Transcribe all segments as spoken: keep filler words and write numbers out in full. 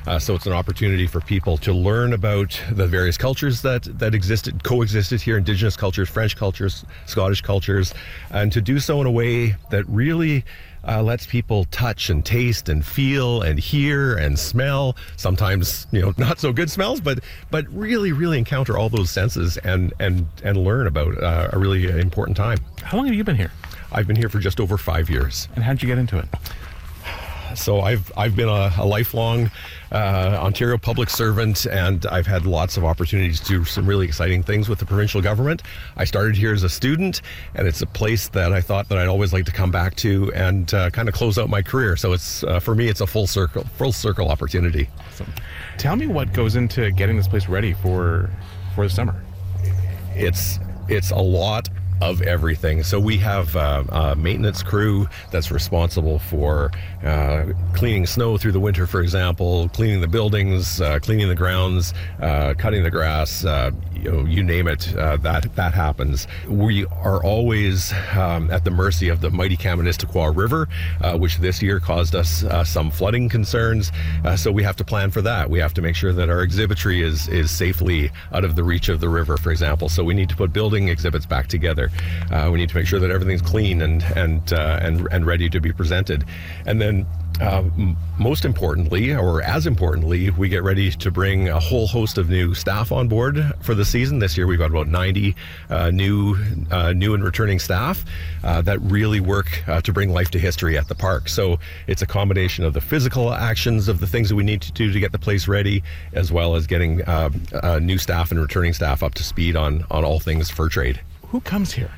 Uh, so it's an opportunity for people to learn about the various cultures that, that existed, coexisted here, Indigenous cultures, French cultures, Scottish cultures, and to do so in a way that really Uh, lets people touch and taste and feel and hear and smell. Sometimes, you know, not so good smells, but but really, really encounter all those senses and and and learn about uh, a really important time. How long have you been here? I've been here for just over five years. And how'd you get into it? So I've I've been a, a lifelong uh, Ontario public servant, and I've had lots of opportunities to do some really exciting things with the provincial government. I started here as a student, and it's a place that I thought that I'd always like to come back to and uh, kind of close out my career. So it's uh, for me, it's a full circle, full circle opportunity. Awesome. Tell me what goes into getting this place ready for for the summer. It's it's a lot of everything. So we have uh, a maintenance crew that's responsible for uh, cleaning snow through the winter, for example, cleaning the buildings, uh, cleaning the grounds, uh, cutting the grass, uh, you know, you name it, uh, that that happens. We are always um, at the mercy of the mighty Kaministiquia River, uh, which this year caused us uh, some flooding concerns. Uh, so we have to plan for that. We have to make sure that our exhibitry is is safely out of the reach of the river, for example. So we need to put building exhibits back together. Uh, we need to make sure that everything's clean and and uh, and and ready to be presented. And then uh, m- most importantly, or as importantly, we get ready to bring a whole host of new staff on board for the season. This year we've got about ninety uh, new uh, new and returning staff uh, that really work uh, to bring life to history at the park. So it's a combination of the physical actions of the things that we need to do to get the place ready, as well as getting uh, uh, new staff and returning staff up to speed on on all things fur trade. Who comes here?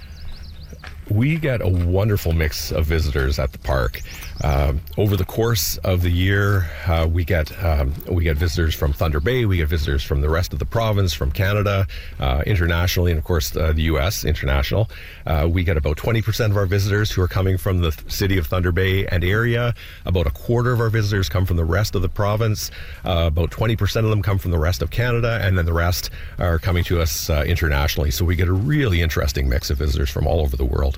We get a wonderful mix of visitors at the park. Uh, over the course of the year, uh, we get um, we get visitors from Thunder Bay, we get visitors from the rest of the province, from Canada, uh, internationally, and of course uh, the U S international. Uh, we get about twenty percent of our visitors who are coming from the th- city of Thunder Bay and area. About a quarter of our visitors come from the rest of the province. Uh, about twenty percent of them come from the rest of Canada, and then the rest are coming to us uh, internationally. So we get a really interesting mix of visitors from all over the world.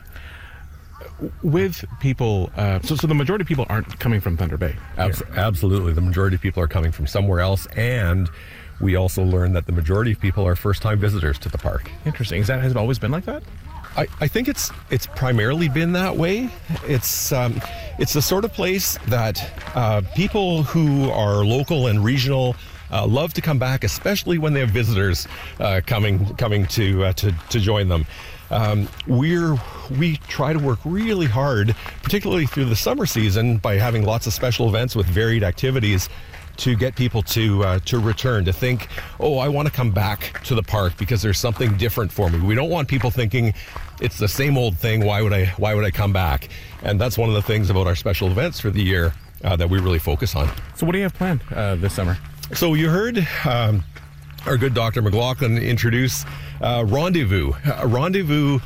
With people, uh, so so the majority of people aren't coming from Thunder Bay. Abs- absolutely, the majority of people are coming from somewhere else, and we also learned that the majority of people are first-time visitors to the park. Interesting. Is that has it always been like that? I, I think it's it's primarily been that way. It's um, it's the sort of place that uh, people who are local and regional uh, love to come back, especially when they have visitors uh, coming coming to uh, to to join them. Um, we're we try to work really hard, particularly through the summer season, by having lots of special events with varied activities to get people to uh, to return, to think, oh, I want to come back to the park because there's something different for me. We don't want people thinking it's the same old thing. Why would I why would I come back? And that's one of the things about our special events for the year uh, that we really focus on. So what do you have planned uh, this summer? So you heard um, our good Doctor McLaughlin introduce uh, Rendezvous. Uh, Rendezvous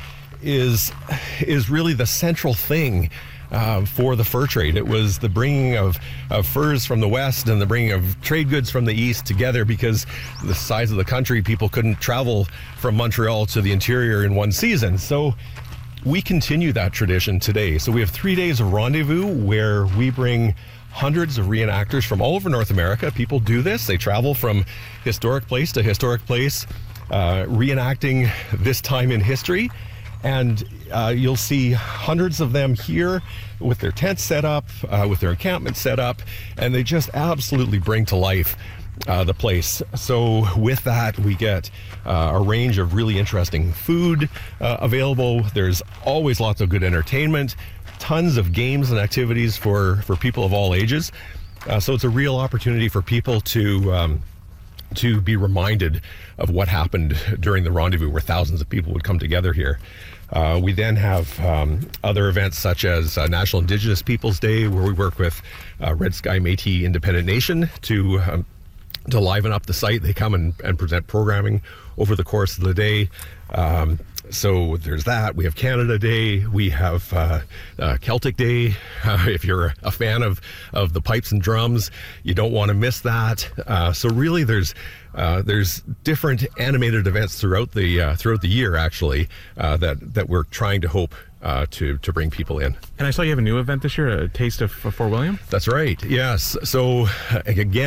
is is really the central thing Uh, for the fur trade. It was the bringing of, of furs from the west and the bringing of trade goods from the east together, because the size of the country, people couldn't travel from Montreal to the interior in one season. So we continue that tradition today. So we have three days of Rendezvous where we bring hundreds of reenactors from all over North America. People do this. They travel from historic place to historic place, uh, reenacting this time in history. And uh, you'll see hundreds of them here with their tents set up, uh, with their encampment set up, and they just absolutely bring to life uh, the place. So with that, we get uh, a range of really interesting food uh, available. There's always lots of good entertainment, tons of games and activities for, for people of all ages. Uh, so it's a real opportunity for people to um, to be reminded of what happened during the Rendezvous, where thousands of people would come together here. Uh, we then have um, other events such as uh, National Indigenous Peoples Day, where we work with uh, Red Sky Métis Independent Nation to um, to liven up the site. They come and, and present programming over the course of the day. Um, so there's that. We have Canada Day. We have uh, uh, Celtic Day. Uh, if you're a fan of, of the pipes and drums, you don't want to miss that. Uh, so really, there's uh, there's different animated events throughout the uh, throughout the year, actually, uh, that that we're trying to hope uh, to to bring people in. And I saw you have a new event this year, a Taste of Fort William. That's right. Yes. So again.